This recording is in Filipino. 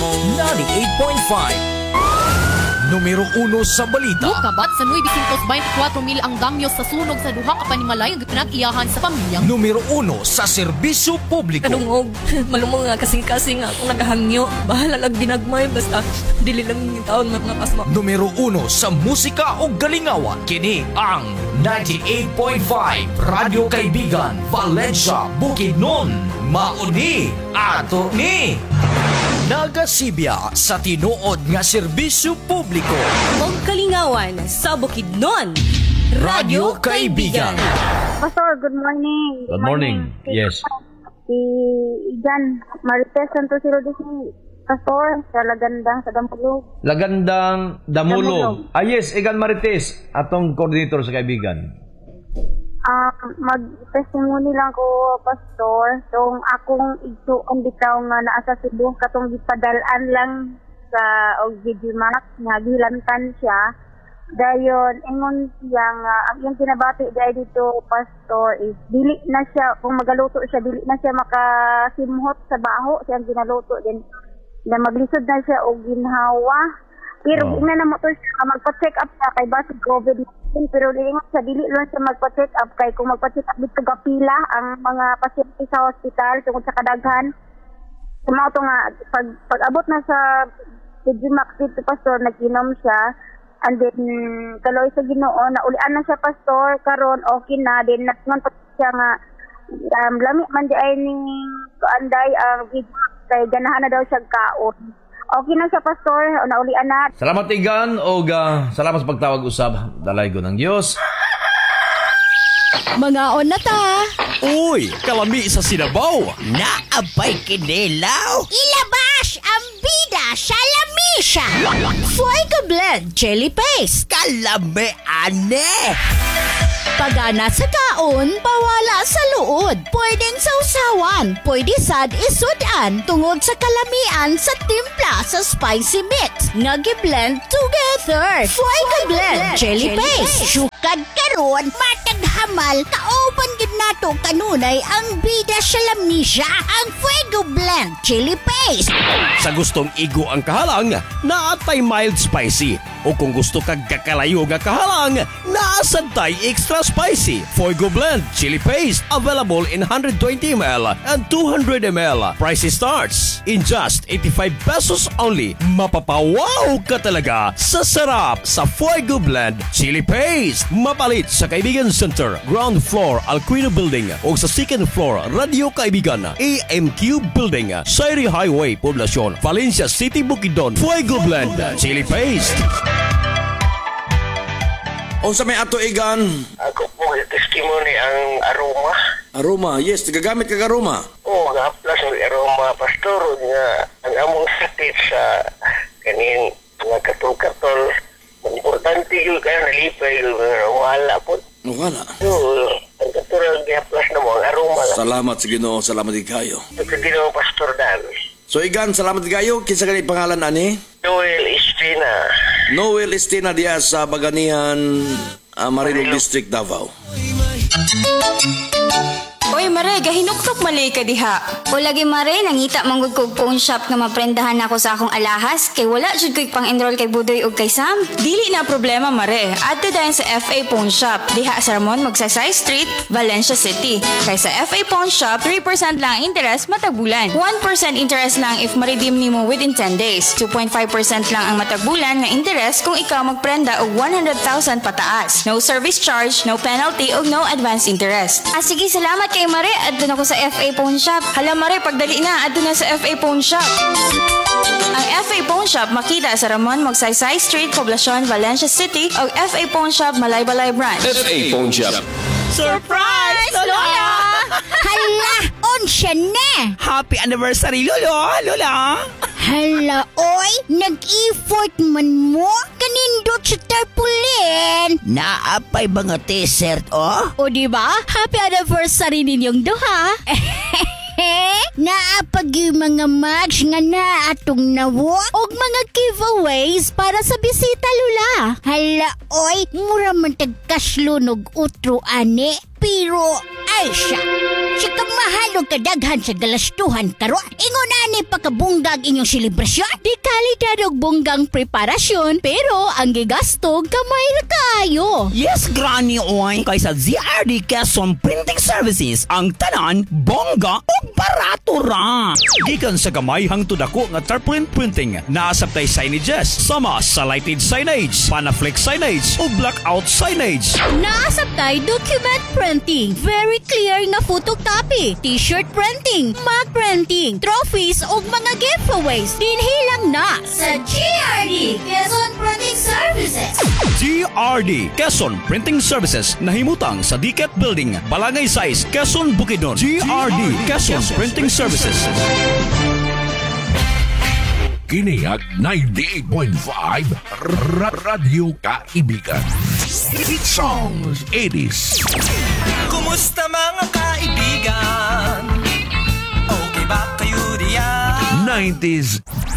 98.5 Numero 1 sa balita. Mukabat sa 924,000 ang damyo sa sunog sa duha ka panimalay nga pinag-iyahan sa pamilya. Numero 1 sa serbisyo publiko. Kanungog, malumong nga kasing-kasing akong nagahangyo. Bahala lang ginagmay, basta dili lang yung taon mga pasma. Numero 1 sa musika o galingawan. Kini ang 98.5 Radyo Kaibigan, Valencia, Bukidnon. Mauni ato ni Nagasibya sa tinuod nga serbisyo publiko. Og kalingawan sa Bukidnon. Radyo Kaibigan. Pastor, good morning. Good morning. Yes. Si Igan Marites Santos Rodisi, Pastor, sa Lagandang sa Dampulog. Lagandang Damulog. Yes, Igan Marites, atong coordinator sa kaibigan. Mag-testimony lang ko, Pastor. So, akong igsuon bitaw nga naa sa Cebu, katong gipadalaan lang sa Ogdidimac, nga gilantan siya. Dayon, ingon siya nga, ang iyang kinabati dahil dito, Pastor, is dili na siya, kung magaluto siya, dili na siya makasimhot sa baho, siyang ginaluto din. Na maglisod na siya o ginhawa. Pero ina na mo to siya, magpa-check up na kay basig COVID-19. Pero liingat sa dili lang siya magpa-check up kay kung magpa-check up dito gapila ang mga pasyente sa hospital tungkol sa kadaghan. Sumaw to nga, pag abot na sa Digimax dito, Pastor, nag-inom siya. And then, kaloy sa Ginoo, naulian na siya, Pastor, karon okay na. Then, natngon pa siya nga, lami man di ay ning kaanday ang Digimax kay ganahan na daw siya kaon. Okay na siya, Pastor. Naulian na. Salamat Igan o salamat sa pagtawag usab. Dalay ko ng Diyos. Mga on na ta. Uy, kalami sa Sinabaw. Naabay kinilaw. Ilabas ang bida sa lamisa. Fuego Blend Chili Paste. Kalami ane. Pagana sa kaon, pawala sa luod. Pwedeng sausawan, pwede sad isudan tungod sa kalamian sa timpla sa spicy mix. Nagi-blend together. Fuego Blend Chili Paste. Sukad karon, matag hamal, kauban gid nato kanunay ang bida sa lamisa, ang Fuego Blend Chili Paste. Sa gustong igo ang kahalang, naatay mild spicy. O kung gusto kag kakalayo nga kahalang, naasantay extra spicy. Fuego Blend Chili Paste available in 120 ml and 200 ml. Price starts in just 85 pesos only. Mapapawaw ka talaga sa sarap sa Fuego Blend Chili Paste. Mapalit sa Kaibigan Center, ground floor Alquino Building o sa second floor Radio Kaibigan, AMQ Building, Sairi Highway, Poblacion, Valencia City, Bukidnon. Fuego Blend Chili Paste. Unsa may ato Igan? Ako po testimony ang aroma. Aroma, yes, nagagamit kag aroma. Oo, ga-plus ang aroma, Pastor, nga ang among sakit sa kaning mga katol-katol. Importante yun kaya nalipay yun, wala po. Wala. So, ang katol ga-plus na mo ang aroma. Salamat sa Ginoo, salamat kayo. Sa Ginoo, Pastor Dan. So Igan, salamat kayo. Kinsa kanay pangalan ani? Noel Estina. Noel Estina diya sa Baganihan, Marilog District, Davao. Oy, Mare, gahinuktok malay ka diha. O lagi, Mare, nangita manggod kog phone shop nga maprendahan ako sa akong alahas kay wala jud ko'y pang-enroll kay Budoy ug kay Sam. Dili na problema, Mare. Adto dayon sa FA Phone Shop. Diha sa Ramon, Magsaysay Street, Valencia City. Kay sa FA Phone Shop, 3% lang ang interest matag bulan. 1% interest lang if ma-redeem nimo within 10 days. 2.5% lang ang matag bulan nga interest kung ikaw magprenda og 100,000 pataas. No service charge, no penalty ug no advance interest. Sige, salamat kay Mare. Adto na ko sa FA Phone Shop. Hala, Mare, pagdali na, adto na sa FA Phone Shop. Ang FA Phone Shop makita sa Ramon, Magsaysay Street, Poblacion, Valencia City o FA Phone Shop, Malaybalay Branch. FA Phone Shop. Surprise, Lola! Hala, onsya na. Happy anniversary, Lola! Hala, oy, nag-effort man mo. Kanindot sa tarpulin. Naapay mga t-shirt, oh? O diba? Happy anniversary ninyong duha. Naapag yung mga match nga na atong nawak og mga giveaways para sa bisita, Lula. Hala, oy, mura man tagkaslunog utro, ane. Pero, ay siya, Sika mahalog kadaghan sa galastuhan karon. Ingon ani pakabunggag inyong selebrasyon. Di kalidad og bunggang preparasyon pero ang gigasto gamay ra kaayo. Yes, Granny Oy. Kaysa ZRD Quezon Printing Services, ang tanan, bongga o barato ra. Gikan sa gamay hangtod ako nga tarpaulin printing, naasabtay signages, sama sa lighted signage, panaflex signage o blackout signage. Naasabtay document printing, very clear nga photocopy, t-shirt printing, mug printing, trophies ug mga giveaways. Dinhilang na sa GRD Quezon Printing Services. GRD Quezon Printing Services nahimutang sa Diket Building, Balangay 6, Quezon, Bukidnon. GRD Quezon Printing Services. Kiniyak 98.5 Radio Kaibigan. Hit songs 80s. Kumusta mga kaibigan? Okay ba kayo diyan? 90s